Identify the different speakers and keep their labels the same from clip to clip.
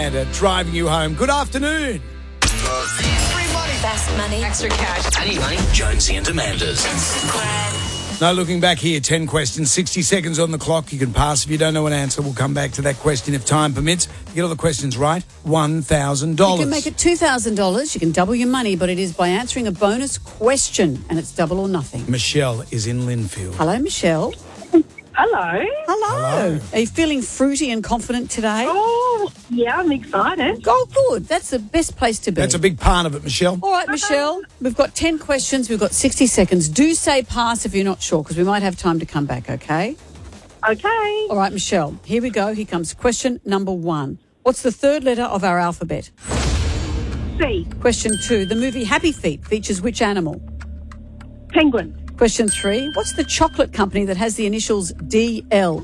Speaker 1: Amanda driving you home. Good afternoon.
Speaker 2: Free money.
Speaker 3: Fast money.
Speaker 2: Extra cash.
Speaker 4: Any money? Jonesy and Amanda's.
Speaker 1: No looking back here. 10 questions, 60 seconds on the clock. You can pass if you don't know an answer. We'll come back to that question if time permits. You get all the questions right, $1,000.
Speaker 3: You can make it $2,000. You can double your money, but it is by answering a bonus question, and it's double or nothing.
Speaker 1: Michelle is in Linfield.
Speaker 3: Hello, Michelle.
Speaker 5: Hello.
Speaker 1: Hello.
Speaker 3: Are you feeling fruity and confident today?
Speaker 5: Oh, yeah, I'm excited.
Speaker 3: Oh, good. That's the best place to be.
Speaker 1: That's a big part of it, Michelle.
Speaker 3: All right, Michelle, we've got 10 questions. We've got 60 seconds. Do say pass if you're not sure, because we might have time to come back, okay?
Speaker 5: Okay.
Speaker 3: All right, Michelle, here we go. Here comes question number 1. What's the third letter of our alphabet?
Speaker 5: C.
Speaker 3: Question 2. The movie Happy Feet features which animal?
Speaker 5: Penguin.
Speaker 3: Question 3. What's the chocolate company that has the initials DL?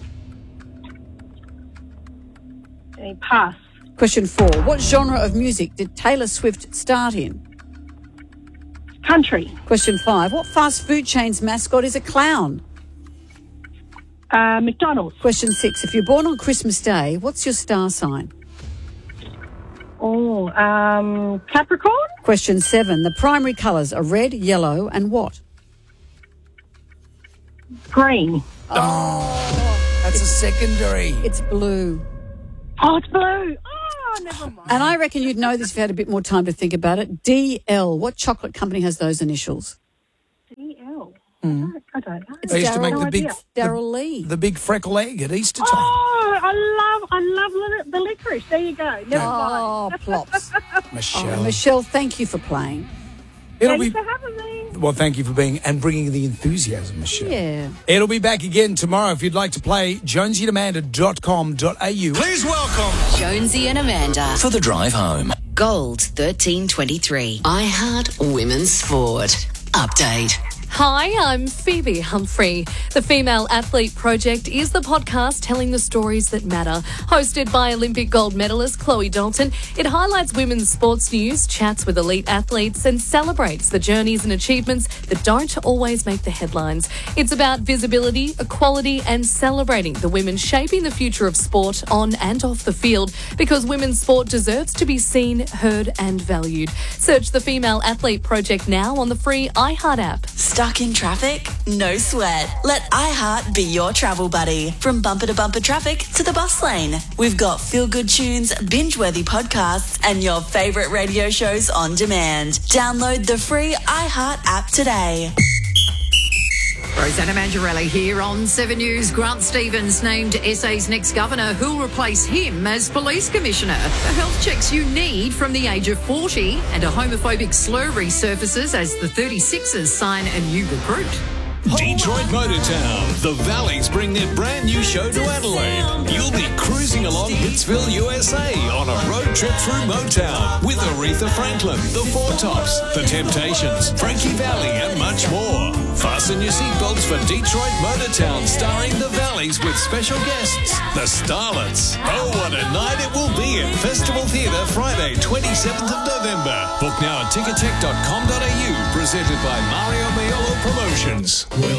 Speaker 5: Pass.
Speaker 3: Question 4. What genre of music did Taylor Swift start in?
Speaker 5: Country.
Speaker 3: Question 5. What fast food chain's mascot is a clown?
Speaker 5: McDonald's.
Speaker 3: Question 6. If you're born on Christmas Day, what's your star sign?
Speaker 5: Oh, Capricorn.
Speaker 3: Question 7. The primary colours are red, yellow and what?
Speaker 5: Green.
Speaker 1: That's a secondary.
Speaker 3: It's blue.
Speaker 5: Oh, it's blue. Oh, never mind.
Speaker 3: And I reckon you'd know this if you had a bit more time to think about it. DL. What chocolate company has those initials?
Speaker 5: DL. I don't know.
Speaker 3: It's
Speaker 1: They used to
Speaker 3: Daryl-
Speaker 1: make the
Speaker 5: no
Speaker 1: big,
Speaker 5: idea.
Speaker 3: Darryl Lee.
Speaker 1: the big freckle egg at Easter time.
Speaker 5: Oh, I love the licorice. There you go. Never
Speaker 3: Oh,
Speaker 5: mind.
Speaker 3: plops.
Speaker 1: Michelle.
Speaker 3: Oh, Michelle, thank you for playing.
Speaker 1: It'll
Speaker 5: Thanks
Speaker 1: be,
Speaker 5: for having me.
Speaker 1: well, thank you for being and bringing the enthusiasm, Michelle.
Speaker 3: Yeah.
Speaker 1: It'll be back again tomorrow. If you'd like to play, jonesyandamanda.com.au.
Speaker 4: Please welcome
Speaker 6: Jonesy and Amanda.
Speaker 4: for the drive home.
Speaker 6: Gold 1323. iHeart Women's Sport. Update.
Speaker 7: Hi, I'm Phoebe Humphrey. The Female Athlete Project is the podcast telling the stories that matter. Hosted by Olympic gold medalist Chloe Dalton, it highlights women's sports news, chats with elite athletes, and celebrates the journeys and achievements that don't always make the headlines. It's about visibility, equality, and celebrating the women shaping the future of sport on and off the field, because women's sport deserves to be seen, heard, and valued. Search the Female Athlete Project now on the free iHeart app.
Speaker 8: Stuck in traffic? No sweat. Let iHeart be your travel buddy. From bumper to bumper traffic to the bus lane. We've got feel-good tunes, binge-worthy podcasts, and your favourite radio shows on demand. Download the free iHeart app today.
Speaker 9: Rosanna Mangiarelli here on 7 News. Grant Stevens named SA's next governor, who'll replace him as police commissioner. The health checks you need from the age of 40, and a homophobic slur resurfaces as the 36ers sign a new recruit.
Speaker 10: Detroit Motortown. The Valleys bring their brand new show to Adelaide. You'll be cruising along Hitsville, USA on a road trip through Motown with Aretha Franklin, The Four Tops, The Temptations, Frankie Valli and much more. Fasten your seatbelts for Detroit Motortown, starring The Valleys with special guests, The Starlets. Oh, what a night it will be at Festival Theatre Friday, 27th of November. Book now at tickettech.com.au, presented by Mario Maiolo Promotions.